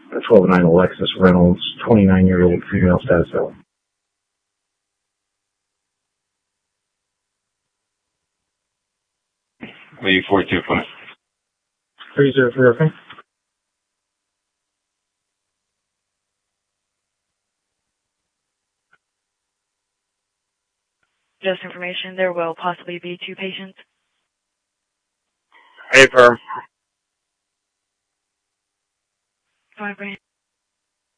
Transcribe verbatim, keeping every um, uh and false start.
twelve nine Alexis Reynolds, twenty-nine-year-old female, status L. Lee four two five. three zero three, okay. Just information, there will possibly be two patients. Hey, firm. Five, Brandon.